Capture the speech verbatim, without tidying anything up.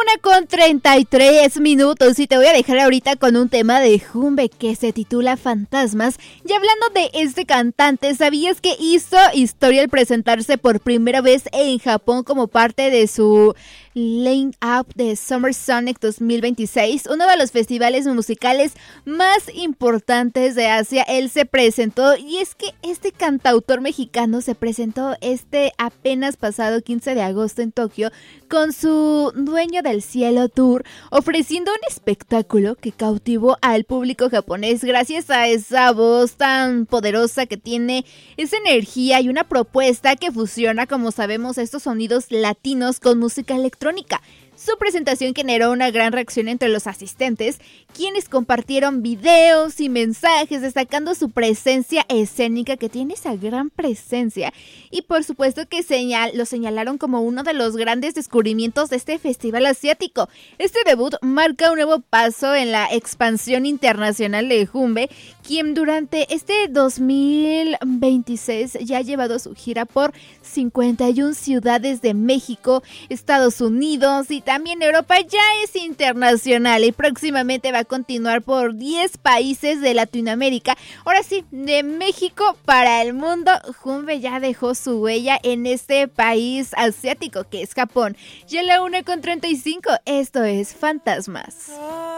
con treinta y tres minutos y te voy a dejar ahorita con un tema de Jumbe que se titula Fantasmas. Y hablando de este cantante, ¿sabías que hizo historia al presentarse por primera vez en Japón como parte de su line-up de Summer Sonic dos mil veintiséis, uno de los festivales musicales más importantes de Asia? Él se presentó, y es que este cantautor mexicano se presentó este apenas pasado quince de agosto en Tokio con su Dueño del Cielo Tour, ofreciendo un espectáculo que cautivó al público japonés gracias a esa voz tan poderosa que tiene, esa energía y una propuesta que fusiona, como sabemos, estos sonidos latinos con música electrónica. Su presentación generó una gran reacción entre los asistentes, quienes compartieron videos y mensajes destacando su presencia escénica, que tiene esa gran presencia, y por supuesto que señal, lo señalaron como uno de los grandes descubrimientos de este festival asiático. Este debut marca un nuevo paso en la expansión internacional de Jumbe, quien durante este dos mil veintiséis ya ha llevado su gira por cincuenta y una ciudades de México, Estados Unidos y también Europa. Ya es internacional y próximamente va a continuar por diez países de Latinoamérica. Ahora sí, de México para el mundo, Jumbe ya dejó su huella en este país asiático que es Japón. Y a la una con treinta y cinco, esto es Fantasmas.